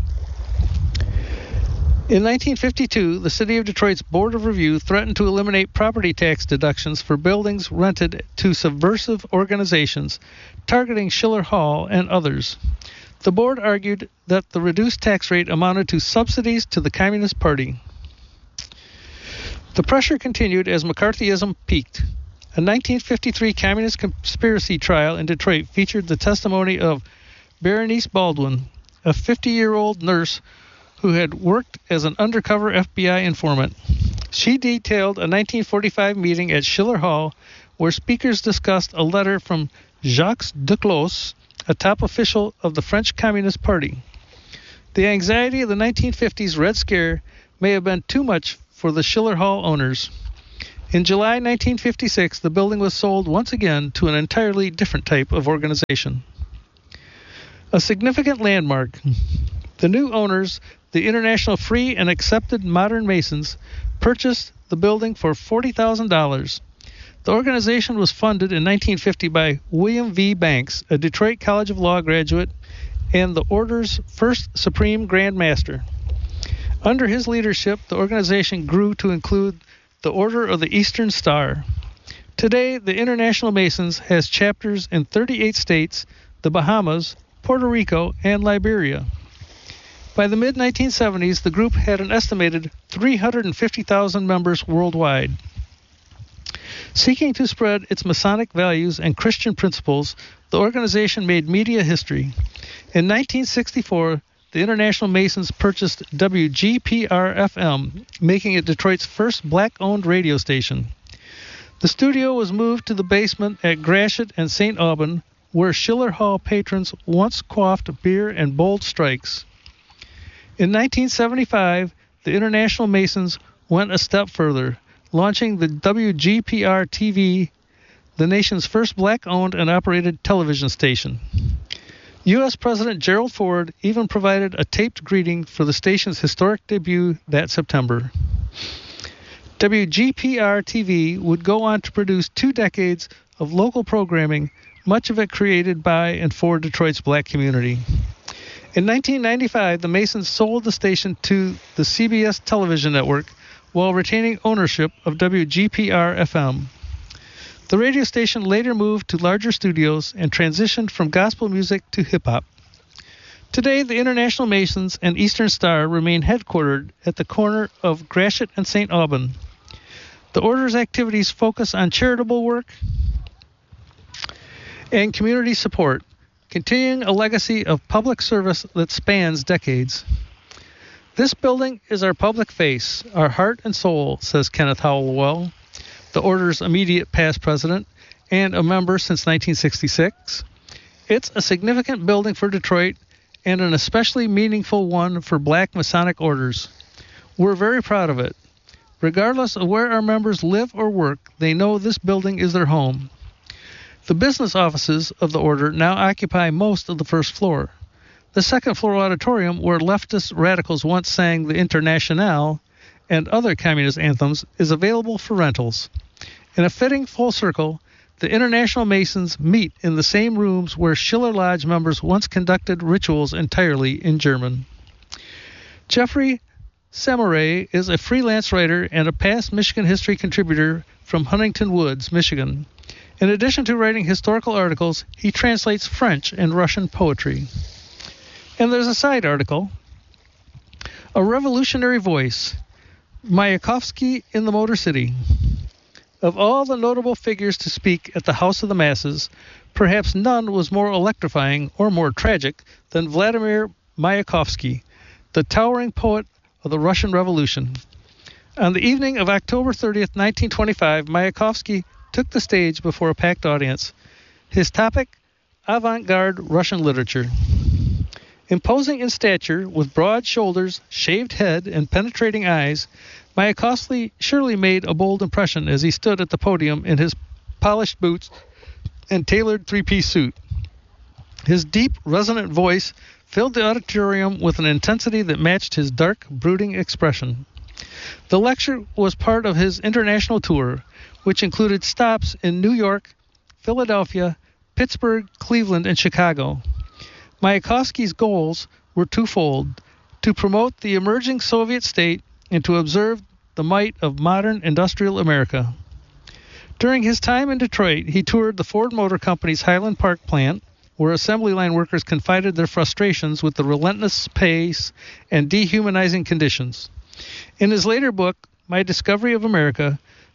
In nineteen fifty-two, the City of Detroit's Board of Review threatened to eliminate property tax deductions for buildings rented to subversive organizations, targeting Schiller Hall and others. The board argued that the reduced tax rate amounted to subsidies to the Communist Party. The pressure continued as McCarthyism peaked. A nineteen fifty-three communist conspiracy trial in Detroit featured the testimony of Berenice Baldwin, a fifty-year-old nurse who had worked as an undercover F B I informant. She detailed a nineteen forty-five meeting at Schiller Hall where speakers discussed a letter from Jacques Duclos, a top official of the French Communist Party. The anxiety of the nineteen fifties Red Scare may have been too much for the Schiller Hall owners. In July nineteen fifty-six, the building was sold once again to an entirely different type of organization. A significant landmark. The new owners, the International Free and Accepted Modern Masons, purchased the building for forty thousand dollars. The organization was funded in nineteen fifty by William V. Banks, a Detroit College of Law graduate and the Order's first Supreme Grand Master. Under his leadership, the organization grew to include the Order of the Eastern Star. Today, the International Masons has chapters in thirty-eight states, the Bahamas, Puerto Rico, and Liberia. By the mid nineteen seventies, the group had an estimated three hundred fifty thousand members worldwide. Seeking to spread its Masonic values and Christian principles, the organization made media history. In nineteen sixty-four, the International Masons purchased W G P R F M, making it Detroit's first black-owned radio station. The studio was moved to the basement at Gratiot and Saint Aubin, where Schiller Hall patrons once quaffed beer and bold strikes. In nineteen seventy-five, the International Masons went a step further, launching the W G P R T V, the nation's first black-owned and operated television station. U S President Gerald Ford even provided a taped greeting for the station's historic debut that September. W G P R T V would go on to produce two decades of local programming, much of it created by and for Detroit's black community. In nineteen ninety-five, the Masons sold the station to the C B S television network while retaining ownership of W G P R F M. The radio station later moved to larger studios and transitioned from gospel music to hip-hop. Today, the International Masons and Eastern Star remain headquartered at the corner of Gratiot and Saint Aubin. The Order's activities focus on charitable work and community support, continuing a legacy of public service that spans decades. This building is our public face, our heart and soul, says Kenneth Howell, the Order's immediate past president and a member since nineteen sixty-six. It's a significant building for Detroit and an especially meaningful one for black Masonic orders. We're very proud of it. Regardless of where our members live or work, they know this building is their home. The business offices of the Order now occupy most of the first floor. The second floor auditorium, where leftist radicals once sang the Internationale and other communist anthems, is available for rentals. In a fitting full circle, the International Masons meet in the same rooms where Schiller Lodge members once conducted rituals entirely in German. Jeffrey Samurai is a freelance writer and a past Michigan history contributor from Huntington Woods, Michigan. In addition to writing historical articles, he translates French and Russian poetry. And there's a side article, A Revolutionary Voice, Mayakovsky in the Motor City. Of all the notable figures to speak at the House of the Masses, perhaps none was more electrifying or more tragic than Vladimir Mayakovsky, the towering poet of the Russian Revolution. On the evening of October thirtieth, nineteen twenty-five, Mayakovsky took the stage before a packed audience. His topic, avant-garde Russian literature. Imposing in stature, with broad shoulders, shaved head, and penetrating eyes, Mayakovsky surely made a bold impression as he stood at the podium in his polished boots and tailored three-piece suit. His deep, resonant voice filled the auditorium with an intensity that matched his dark, brooding expression. The lecture was part of his international tour, which included stops in New York, Philadelphia, Pittsburgh, Cleveland, and Chicago. Mayakovsky's goals were twofold: to promote the emerging Soviet state and to observe the might of modern industrial America. During his time in Detroit, he toured the Ford Motor Company's Highland Park plant, where assembly line workers confided their frustrations with the relentless pace and dehumanizing conditions. In his later book, My Discovery of America,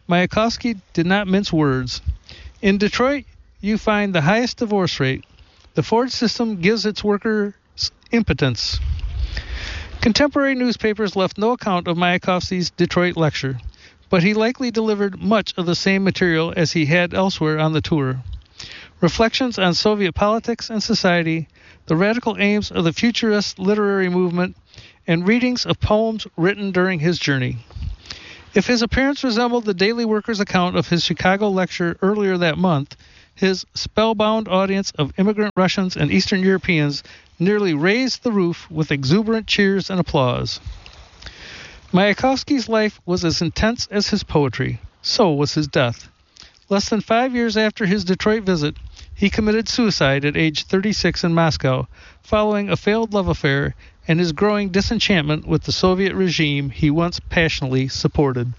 Mayakovsky did not mince words. In Detroit, you find the highest divorce rate. The Ford system gives its workers impotence. Contemporary newspapers left no account of Mayakovsky's Detroit lecture, but he likely delivered much of the same material as he had elsewhere on the tour. Reflections on Soviet politics and society, the radical aims of the futurist literary movement, and readings of poems written during his journey. If his appearance resembled the Daily Worker's account of his Chicago lecture earlier that month, his spellbound audience of immigrant Russians and Eastern Europeans nearly raised the roof with exuberant cheers and applause. Mayakovsky's life was as intense as his poetry. So was his death. Less than five years after his Detroit visit, he committed suicide at age thirty-six in Moscow, following a failed love affair and his growing disenchantment with the Soviet regime he once passionately supported.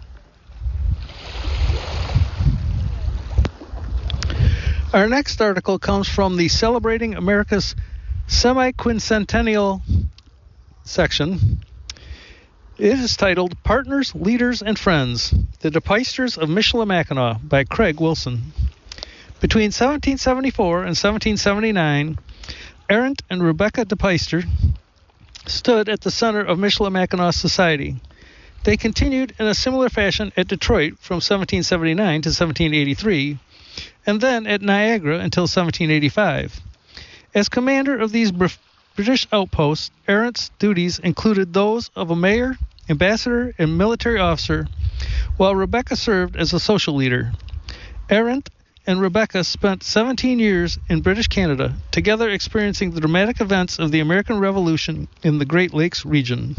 Our next article comes from the Celebrating America's Semi-Quincentennial section. It is titled Partners, Leaders, and Friends, The DePuysters of Michilimackinac by Craig Wilson. Between seventeen seventy-four and seventeen seventy-nine, Arent and Rebecca DePuyster stood at the center of Michilimackinac society. They continued in a similar fashion at Detroit from seventeen seventy-nine to seventeen eighty-three, and then at Niagara until seventeen eighty-five. As commander of these British outposts, Arent's duties included those of a mayor, ambassador, and military officer, while Rebecca served as a social leader. Arent and Rebecca spent seventeen years in British Canada, together experiencing the dramatic events of the American Revolution in the Great Lakes region.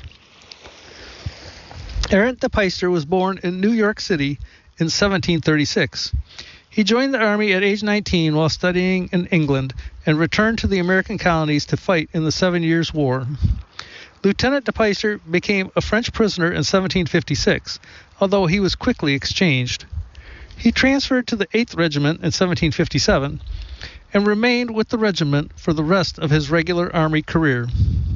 Arent DePuyster was born in New York City in seventeen thirty-six. He joined the Army at age nineteen while studying in England and returned to the American colonies to fight in the Seven Years' War. Lieutenant DePuyster became a French prisoner in seventeen fifty-six, although he was quickly exchanged. He transferred to the eighth Regiment in seventeen fifty-seven and remained with the regiment for the rest of his regular Army career.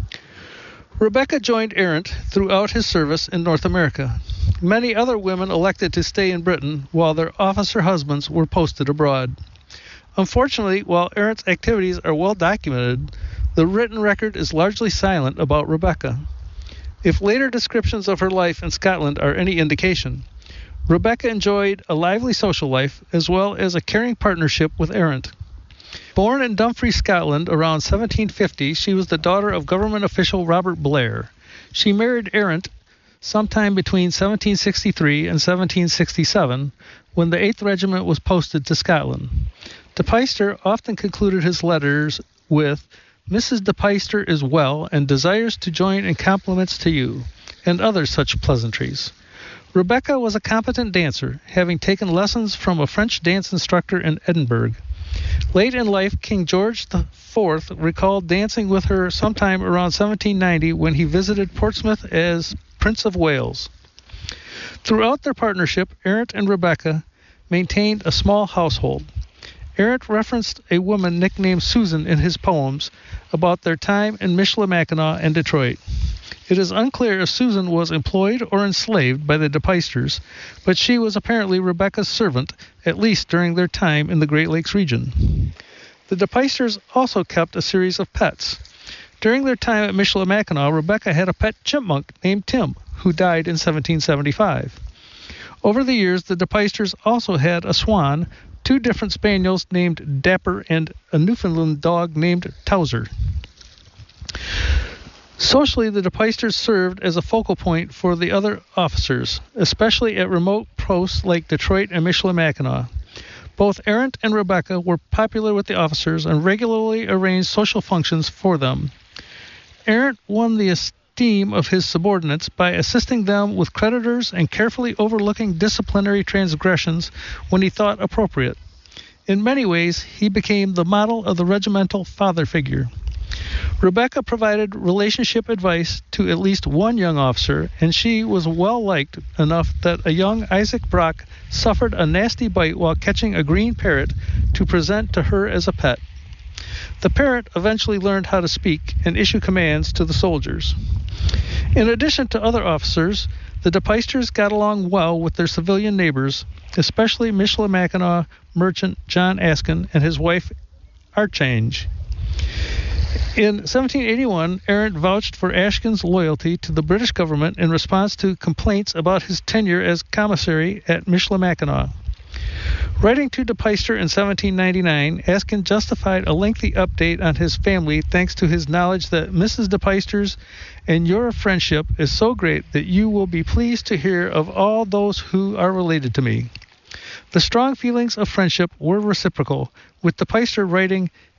Rebecca joined Arent throughout his service in North America. Many other women elected to stay in Britain while their officer husbands were posted abroad. Unfortunately, while Arent's activities are well documented, the written record is largely silent about Rebecca. If later descriptions of her life in Scotland are any indication, Rebecca enjoyed a lively social life as well as a caring partnership with Arent. Born in Dumfries, Scotland around seventeen fifty, she was the daughter of government official Robert Blair. She married Arent sometime between seventeen sixty-three and seventeen sixty-seven, when the eighth Regiment was posted to Scotland. DePuyster often concluded his letters with, "Missus DePuyster is well and desires to join in compliments to you," and other such pleasantries. Rebecca was a competent dancer, having taken lessons from a French dance instructor in Edinburgh. Late in life, King George the Fourth recalled dancing with her sometime around seventeen ninety when he visited Portsmouth as Prince of Wales. Throughout their partnership, Arent and Rebecca maintained a small household. Arent referenced a woman nicknamed Susan in his poems about their time in Michilimackinac and Detroit. It is unclear if Susan was employed or enslaved by the DePuysters, but she was apparently Rebecca's servant, at least during their time in the Great Lakes region. The DePuysters also kept a series of pets. During their time at Michilimackinac, Rebecca had a pet chipmunk named Tim, who died in seventeen seventy-five. Over the years, the DePuysters also had a swan, two different spaniels named Dapper, and a Newfoundland dog named Towser. Socially, the DePuysters served as a focal point for the other officers, especially at remote posts like Detroit and Michilimackinac. Both Arent and Rebecca were popular with the officers and regularly arranged social functions for them. Arent won the esteem of his subordinates by assisting them with creditors and carefully overlooking disciplinary transgressions when he thought appropriate. In many ways, he became the model of the regimental father figure. Rebecca provided relationship advice to at least one young officer, and she was well liked enough that a young Isaac Brock suffered a nasty bite while catching a green parrot to present to her as a pet. The parrot eventually learned how to speak and issue commands to the soldiers. In addition to other officers, The De Peysters got along well with their civilian neighbors, especially Michilimackinac merchant John Askin and his wife Archange. In seventeen eighty-one, Arent vouched for Askin's loyalty to the British government in response to complaints about his tenure as commissary at Michilimackinac. Writing to De Peyster in seventeen ninety-nine, Askin justified a lengthy update on his family thanks to his knowledge that Missus De Peyster's and your friendship is so great that you will be pleased to hear of all those who are related to me. The strong feelings of friendship were reciprocal, with De Peyster writing,